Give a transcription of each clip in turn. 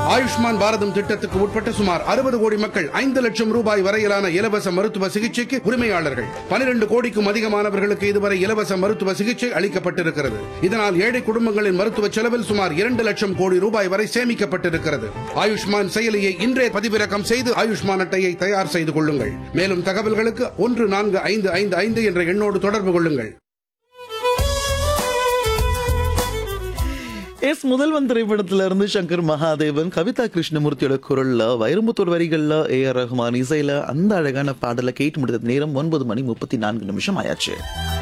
ஆயுஷ்மான் பாரதம் திட்டத்துக்கு உட்பட்ட சுமார் 60 கோடி மக்கள் 5 லட்சம் ரூபாய் வரையிலான இலவச மருத்துவ சிகிச்சைக்கு உரிமையாளர்கள். 12 கோடிக்கும் அதிகமானவர்களுக்கு இதுவரை இலவச மருத்துவ சிகிச்சை அளிக்கப்பட்டிருக்கிறது. இதனால் ஏழை குடும்பங்களின் மருத்துவ செலவில் சுமார் 2 லட்சம் கோடி ரூபாய் வரை சேமிக்கப்பட்டிருக்கிறது. ஆயுஷ்மான் செயலியை இன்றே பதிவிறக்கம் செய்து ஆயுஷ்மான் அட்டையை தயார் செய்து கொள்ளுங்கள். மேலும் தகவல்களுக்கு 14555 என்ற எண்ணோடு தொடர்பு கொள்ளுங்கள். முதல்வன் திரைப்படத்துல இருந்து சங்கர் மகாதேவன், கவிதா கிருஷ்ணமூர்த்தியோட குரல்ல, வைரமுத்தூர் வரிகள்ல, ஏஆர் ரஹ்மான் இசையில அந்த அழகான பாடலை கேட்டு முடித்த நேரம் 9:34 ஆயாச்சு.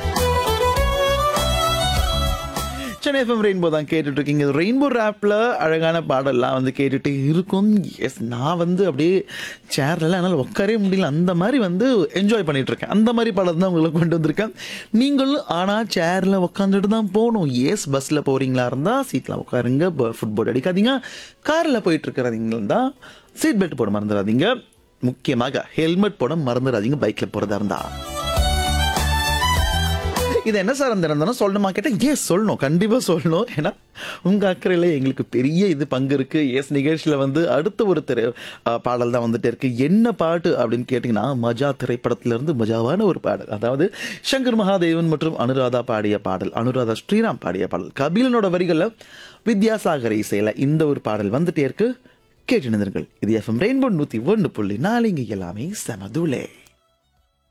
சென்னை எஃப்எம் ரெயின்போ தான் கேட்டுட்டு இருக்கீங்க. ரெயின்போ ரேப்ல அழகான பாடல்லாம் வந்து கேட்டுட்டு இருக்கும். எஸ், நான் வந்து அப்படியே சேர்ல என்னால் உட்காரவே முடியல, அந்த மாதிரி வந்து என்ஜாய் பண்ணிட்டு இருக்கேன். அந்த மாதிரி பாடல் தான் உங்களுக்கு கொண்டு வந்திருக்கேன். நீங்களும் ஆனால் சேர்ல உட்காந்துட்டு தான் போகணும். எஸ், பஸ்ல போறீங்களா இருந்தா சீட்ல உட்காருங்க, ஃபுட்போர்ட் அடிக்காதீங்க. கார்ல போயிட்டு இருக்கிறீங்களா இருந்தா சீட் பெல்ட் போட மறந்துடாதீங்க. முக்கியமாக ஹெல்மெட் போட மறந்துடாதீங்க பைக்ல போறதா இருந்தா. இது என்ன சார் அந்த இருந்தாலும் சொல்லணுமா கேட்டால் ஏன் சொல்லணும், கண்டிப்பாக சொல்லணும். ஏன்னா உங்கள் அக்கறையில் எங்களுக்கு பெரிய இது பங்கு இருக்குது. எஸ், நிகழ்ச்சியில் வந்து அடுத்த ஒரு பாடல் தான் வந்துட்டு இருக்கு. என்ன பாட்டு அப்படின்னு கேட்டிங்கன்னா, மஜா திரைப்படத்திலிருந்து மஜாவான ஒரு பாடல். அதாவது சங்கர் மகாதேவன் மற்றும் அனுராதா பாடிய பாடல், அனுராதா ஸ்ரீராம் பாடிய பாடல். கபிலனோட வரிகளில் வித்யாசாகர் இசையில் இந்த ஒரு பாடல் வந்துட்டே இருக்கு. கேட்டு நிறுங்கள். இது எஃப்எம் ரெயின்போ 101.4. இங்கே எல்லாமே சமதுலே.